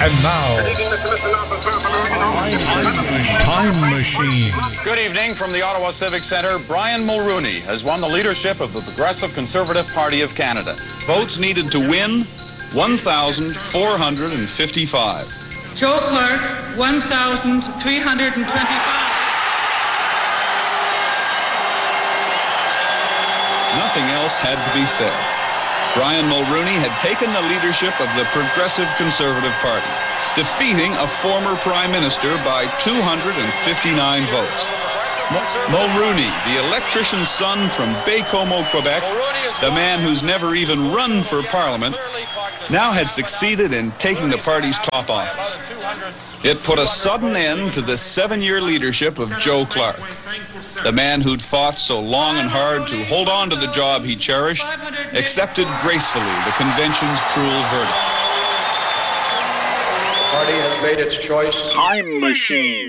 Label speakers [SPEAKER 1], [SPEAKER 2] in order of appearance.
[SPEAKER 1] And now, Time Machine.
[SPEAKER 2] Good evening from the Ottawa Civic Centre. Brian Mulroney has won the leadership of the Progressive Conservative Party of Canada. Votes needed to win, 1,455.
[SPEAKER 3] Joe Clark, 1,325.
[SPEAKER 2] Nothing else had to be said. Brian Mulroney had taken the leadership of the Progressive Conservative Party, defeating a former Prime Minister by 259 votes. Mulroney, the electrician's son from Baie-Comeau, Quebec, the man who's never even run for Parliament, now had succeeded in taking the party's top office. It put a sudden end to the 7-year leadership of Joe Clark, the man who'd fought so long and hard to hold on to the job he cherished, accepted gracefully the convention's cruel verdict.
[SPEAKER 4] The party has made its choice.
[SPEAKER 1] Time Machine.